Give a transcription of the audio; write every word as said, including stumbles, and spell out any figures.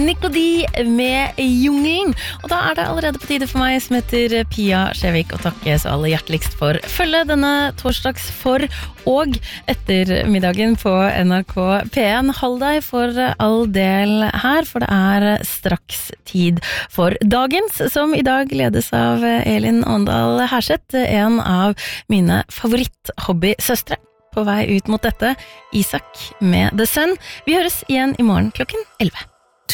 Nikodi med Jungelen. Og da er det allerede på tide for meg som heter Pia Skjevik å takke så aller hjerteligst for følge denne torsdags for og ettermiddagen på N R K P en. Hold deg for all del her, for det er straks tid for dagens, som i dag ledes av Elin Åndal Herseth, en av mine favoritt-hobbysøstre. På vei ut mot dette, Isak med The Sun. Vi høres igjen i morgen klokken elleve.